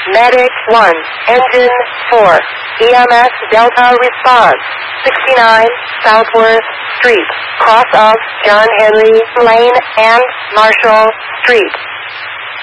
Medic 1, Engine 4, EMS Delta Response, 69 Southworth Street, cross of John Henry Lane and Marshall Street.